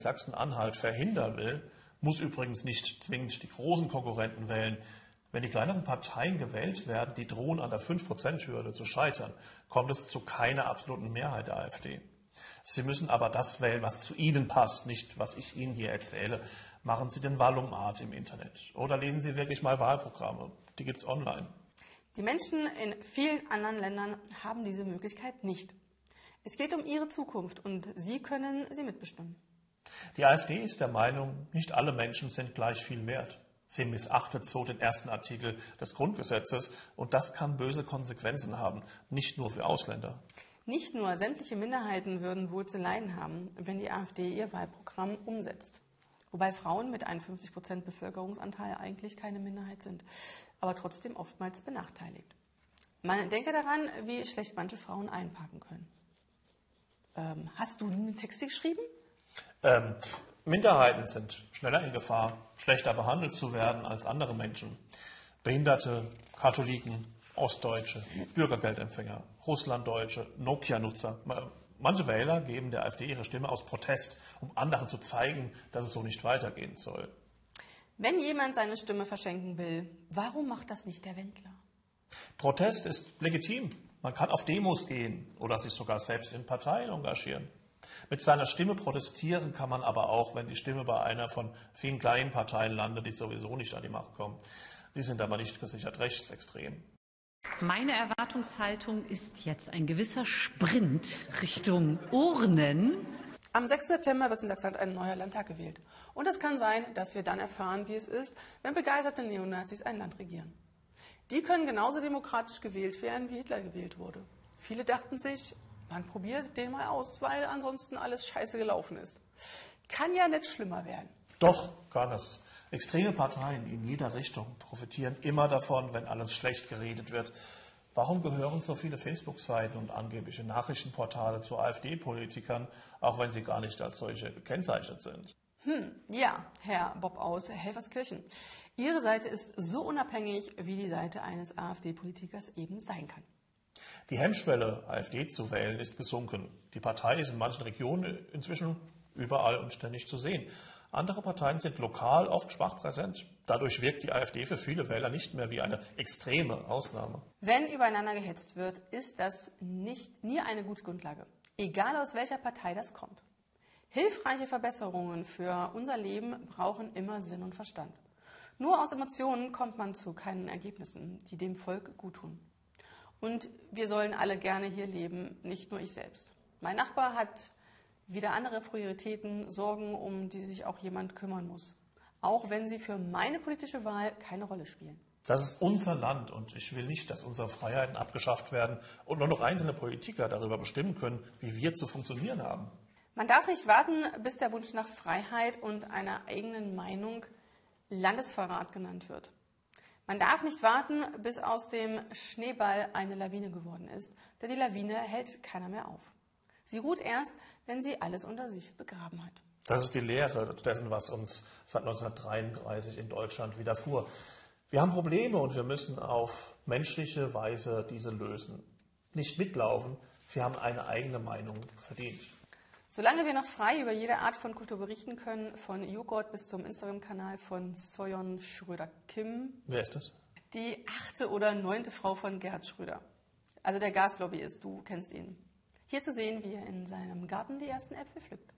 Sachsen-Anhalt verhindern will, muss übrigens nicht zwingend die großen Konkurrenten wählen. Wenn die kleineren Parteien gewählt werden, die drohen an der 5%-Hürde zu scheitern, kommt es zu keiner absoluten Mehrheit der AfD. Sie müssen aber das wählen, was zu Ihnen passt, nicht was ich Ihnen hier erzähle. Machen Sie den Wahlomat im Internet oder lesen Sie wirklich mal Wahlprogramme. Die gibt es online. Die Menschen in vielen anderen Ländern haben diese Möglichkeit nicht. Es geht um ihre Zukunft und Sie können sie mitbestimmen. Die AfD ist der Meinung, nicht alle Menschen sind gleich viel wert. Sie missachtet so den ersten Artikel des Grundgesetzes und das kann böse Konsequenzen haben, nicht nur für Ausländer. Nicht nur sämtliche Minderheiten würden wohl zu leiden haben, wenn die AfD ihr Wahlprogramm umsetzt. Wobei Frauen mit 51% Bevölkerungsanteil eigentlich keine Minderheit sind, aber trotzdem oftmals benachteiligt. Man denke daran, wie schlecht manche Frauen einparken können. Hast du einen Text geschrieben? Minderheiten sind schneller in Gefahr, schlechter behandelt zu werden als andere Menschen. Behinderte, Katholiken, Ostdeutsche, Bürgergeldempfänger, Russlanddeutsche, Nokia-Nutzer. Manche Wähler geben der AfD ihre Stimme aus Protest, um anderen zu zeigen, dass es so nicht weitergehen soll. Wenn jemand seine Stimme verschenken will, warum macht das nicht der Wendler? Protest ist legitim. Man kann auf Demos gehen oder sich sogar selbst in Parteien engagieren. Mit seiner Stimme protestieren kann man aber auch, wenn die Stimme bei einer von vielen kleinen Parteien landet, die sowieso nicht an die Macht kommen. Die sind aber nicht gesichert rechtsextrem. Meine Erwartungshaltung ist jetzt ein gewisser Sprint Richtung Urnen. Am 6. September wird in Sachsen-Anhalt ein neuer Landtag gewählt. Und es kann sein, dass wir dann erfahren, wie es ist, wenn begeisterte Neonazis ein Land regieren. Die können genauso demokratisch gewählt werden, wie Hitler gewählt wurde. Viele dachten sich, man probiert den mal aus, weil ansonsten alles scheiße gelaufen ist. Kann ja nicht schlimmer werden. Doch, kann es. Extreme Parteien in jeder Richtung profitieren immer davon, wenn alles schlecht geredet wird. Warum gehören so viele Facebook-Seiten und angebliche Nachrichtenportale zu AfD-Politikern, auch wenn sie gar nicht als solche gekennzeichnet sind? Ja, Herr Bob aus Helferskirchen. Ihre Seite ist so unabhängig, wie die Seite eines AfD-Politikers eben sein kann. Die Hemmschwelle, AfD zu wählen, ist gesunken. Die Partei ist in manchen Regionen inzwischen überall und ständig zu sehen. Andere Parteien sind lokal oft schwach präsent. Dadurch wirkt die AfD für viele Wähler nicht mehr wie eine extreme Ausnahme. Wenn übereinander gehetzt wird, ist das nie eine gute Grundlage. Egal aus welcher Partei das kommt. Hilfreiche Verbesserungen für unser Leben brauchen immer Sinn und Verstand. Nur aus Emotionen kommt man zu keinen Ergebnissen, die dem Volk guttun. Und wir sollen alle gerne hier leben, nicht nur ich selbst. Mein Nachbar hat wieder andere Prioritäten, Sorgen, um die sich auch jemand kümmern muss. Auch wenn sie für meine politische Wahl keine Rolle spielen. Das ist unser Land und ich will nicht, dass unsere Freiheiten abgeschafft werden und nur noch einzelne Politiker darüber bestimmen können, wie wir zu funktionieren haben. Man darf nicht warten, bis der Wunsch nach Freiheit und einer eigenen Meinung Landesverrat genannt wird. Man darf nicht warten, bis aus dem Schneeball eine Lawine geworden ist, denn die Lawine hält keiner mehr auf. Sie ruht erst, wenn sie alles unter sich begraben hat. Das ist die Lehre dessen, was uns seit 1933 in Deutschland widerfuhr. Wir haben Probleme und wir müssen auf menschliche Weise diese lösen. Nicht mitlaufen, sie haben eine eigene Meinung verdient. Solange wir noch frei über jede Art von Kultur berichten können, von Joghurt bis zum Instagram-Kanal von Soyon Schröder-Kim. Wer ist das? Die 8. oder 9. Frau von Gerhard Schröder. Also der Gaslobbyist, du kennst ihn. Hier zu sehen, wie er in seinem Garten die ersten Äpfel pflückt.